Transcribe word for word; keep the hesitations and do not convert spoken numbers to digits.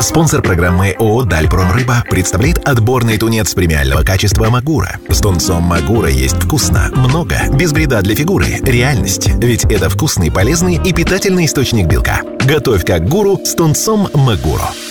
Спонсор программы ООО «Дальпромрыба» представляет отборный тунец премиального качества «Магура». С тунцом «Магура» есть вкусно, много, без вреда для фигуры. Реальность. Ведь это вкусный, полезный и питательный источник белка. Готовь как гуру с тунцом «Магуро».